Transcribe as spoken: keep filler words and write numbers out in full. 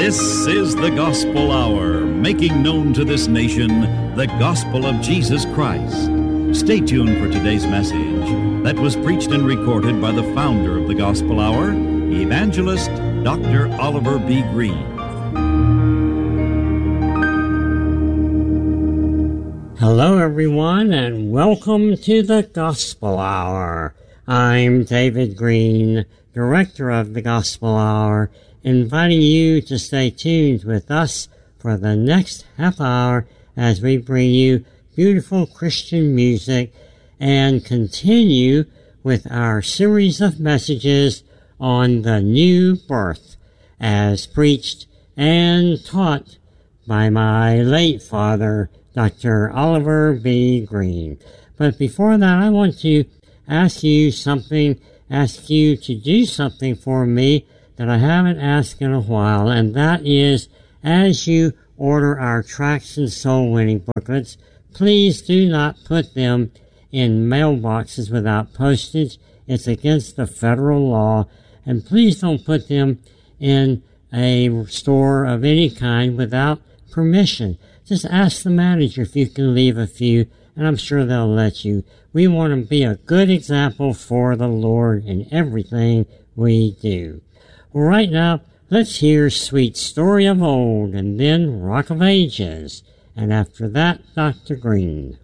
This is the Gospel Hour, making known to this nation the gospel of Jesus Christ. Stay tuned for today's message that was preached and recorded by the founder of the Gospel Hour, Evangelist Doctor Oliver B. Greene. Hello, everyone, and welcome to the Gospel Hour. I'm David Greene, Director of the Gospel Hour, inviting you to stay tuned with us for the next half hour as we bring you beautiful Christian music and continue with our series of messages on the new birth as preached and taught by my late father, Doctor Oliver B. Greene. But before that, I want to ask you something, ask you to do something for me that I haven't asked in a while, and that is, as you order our Tracts and Soul Winning booklets, please do not put them in mailboxes without postage. It's against the federal law, and please don't put them in a store of any kind without permission. Just ask the manager if you can leave a few, and I'm sure they'll let you. We want to be a good example for the Lord in everything we do. Well, right now, let's hear Sweet Story of Old, and then Rock of Ages, and after that, Doctor Greene.